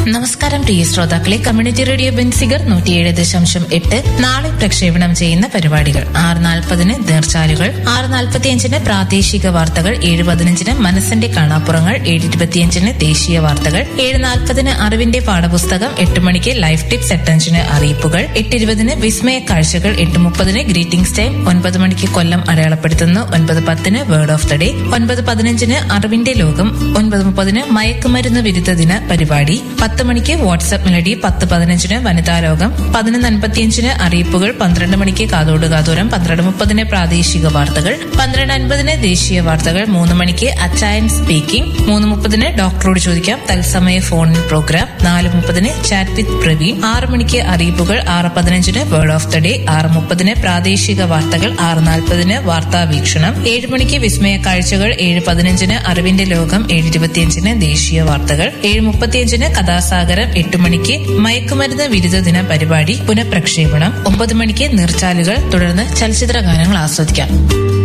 നമസ്കാരം പ്രിയ ശ്രോതാക്കളെ, community radio Benziger 107.8 നാളെ പ്രക്ഷേപണം ചെയ്യുന്ന പരിപാടികൾ: 6:40 നീർച്ചാലുകൾ, 6:45 പ്രാദേശിക വാർത്തകൾ, 7:15 മനസ്സിന്റെ കാണാപ്പുറങ്ങൾ, 7:25 ദേശീയ വാർത്തകൾ, 7:40 അറിവിന്റെ പാഠപുസ്തകം, 8 മണിക്ക് ലൈഫ് ടിപ്സ്, 8:05 അറിയിപ്പുകൾ, 8:20 വിസ്മയ കാഴ്ചകൾ, 8:30 ഗ്രീറ്റിംഗ്സ് ടൈം, 9 മണിക്ക് കൊല്ലം അടയാളപ്പെടുത്തുന്നു, 9:10 വേർഡ് ഓഫ് ദ ഡേ, 9:15 അറിവിന്റെ ലോകം, 9:30 മയക്കുമരുന്ന് വിരുദ്ധ ദിന പരിപാടി, 10 മണിക്ക് വാട്സ്ആപ്പ് മെലഡി, 10:15 വനിതാ ലോകം, 11:55 അറിയിപ്പുകൾ, 12 മണിക്ക് കാതോട് കാതോരം, 12:30 പ്രാദേശിക വാർത്തകൾ, 12:50 ദേശീയ വാർത്തകൾ, 3 മണിക്ക് അച്ചായൻ സ്പീക്കിംഗ്, 3:30 ഡോക്ടറോട് ചോദിക്കാം തത്സമയ phone programme, 4:30 chat with Praveen, 6 മണിക്ക് അറിയിപ്പുകൾ, 6:15 വേർഡ് ഓഫ് ദ ഡേ, 6:30 പ്രാദേശിക വാർത്തകൾ, 6:40 വാർത്താ വീക്ഷണം, 7 മണിക്ക് വിസ്മയ കാഴ്ചകൾ, 7:15 അറിവിന്റെ ലോകം, 7:25 ദേശീയ വാർത്തകൾ, 7:35 കഥാസാഗരം, 8 മണിക്ക് മയക്കുമരുന്ന് വിരുദ്ധ ദിന പരിപാടി പുനഃപ്രക്ഷേപണം, 9 മണിക്ക് നീർച്ചാലുകൾ, തുടർന്ന് ചലച്ചിത്ര ഗാനങ്ങൾ ആസ്വദിക്കാം.